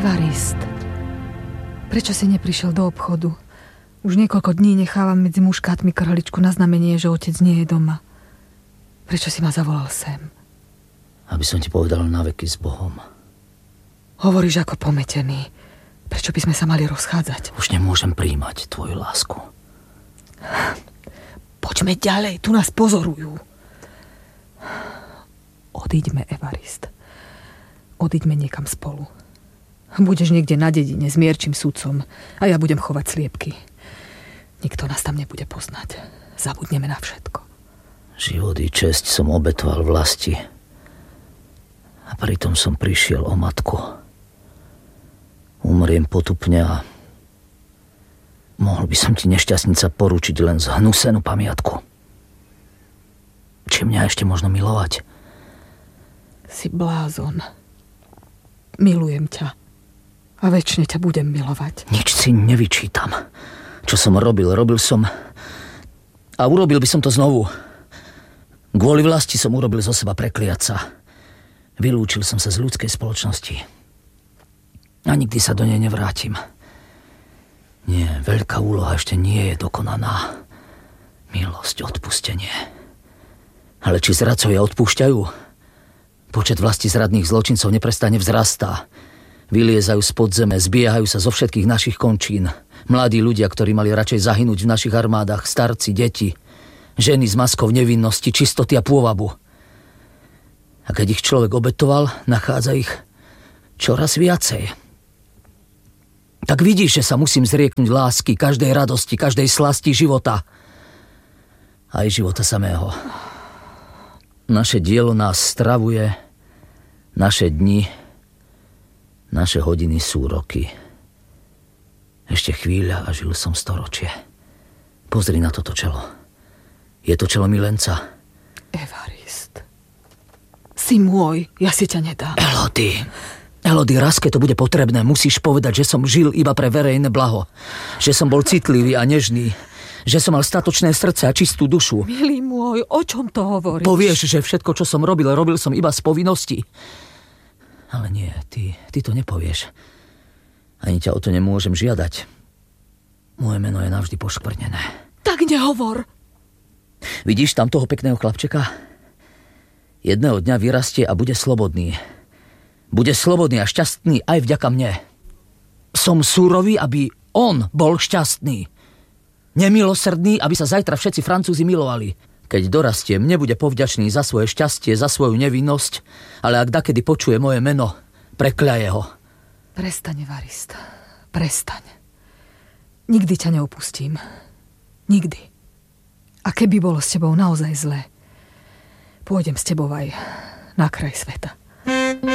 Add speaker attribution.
Speaker 1: Evarist, prečo si neprišiel do obchodu? Už niekoľko dní nechávam medzi muškátmi krhličku na znamenie, že otec nie je doma. Prečo si ma zavolal sem?
Speaker 2: Aby som ti povedal na veky s Bohom.
Speaker 1: Hovoríš ako pometený. Prečo by sme sa mali rozchádzať?
Speaker 2: Už nemôžem prijímať tvoju lásku.
Speaker 1: Poďme ďalej, tu nás pozorujú. Odíďme, Evarist. Odíďme niekam spolu. Budeš niekde na dedine s mierčím sudcom a ja budem chovať sliepky. Nikto nás tam nebude poznať. Zabudneme na všetko.
Speaker 2: Život i česť som obetoval vlasti. A pritom som prišiel o matku. Umriem potupne a mohol by som ti, nešťastnica, poručiť len zhnusenú pamiatku. Či mňa ešte možno milovať?
Speaker 1: Si blázon. Milujem ťa. A večne ťa budem milovať.
Speaker 2: Nič si nevyčítam. Čo som robil som. A urobil by som to znovu. Kvôli vlasti som urobil zo seba prekliatca. Vylúčil som sa z ľudskej spoločnosti. A nikdy sa do nej nevrátim. Nie, veľká úloha ešte nie je dokonaná. Milosť, odpustenie. Ale či zradcovia odpúšťajú? Počet vlastizradných zločincov neprestane vzrastá. Vyliezajú z podzeme, zbiehajú sa zo všetkých našich končín. Mladí ľudia, ktorí mali radšej zahynúť v našich armádach, starci, deti, ženy z maskou nevinnosti, čistoty a pôvabu. A keď ich človek obetoval, nachádza ich čoraz viacej. Tak vidíš, že sa musím zrieknúť lásky, každej radosti, každej slasti života. Aj života samého. Naše dielo nás stravuje, naše dni, naše hodiny sú roky. Ešte chvíľa a žil som storočie. Pozri na toto čelo. Je to čelo milenca.
Speaker 1: Evarist. Si môj, ja si ťa nedám.
Speaker 2: Elodie, raz, keď to bude potrebné, musíš povedať, že som žil iba pre verejné blaho. Že som bol citlivý a nežný. Že som mal statočné srdce a čistú dušu.
Speaker 1: Milý môj, o čom to hovoríš?
Speaker 2: Povieš, že všetko, čo som robil som iba z povinnosti. Ale nie, ty to nepovieš. Ani ťa o to nemôžem žiadať. Moje meno je navždy poškvrnené.
Speaker 1: Tak nehovor.
Speaker 2: Vidíš tam toho pekného chlapčeka? Jedného dňa vyrastie a bude slobodný. Bude slobodný a šťastný aj vďaka mne. Som súrový, aby on bol šťastný. Nemilosrdný, aby sa zajtra všetci Francúzi milovali. Keď dorastiem, nebude povďačný za svoje šťastie, za svoju nevinnosť, ale ak dakedy počuje moje meno, prekľaje ho.
Speaker 1: Prestaň, Evarist. Prestaň. Nikdy ťa neopustím. Nikdy. A keby bolo s tebou naozaj zlé, pôjdem s tebou aj na kraj sveta.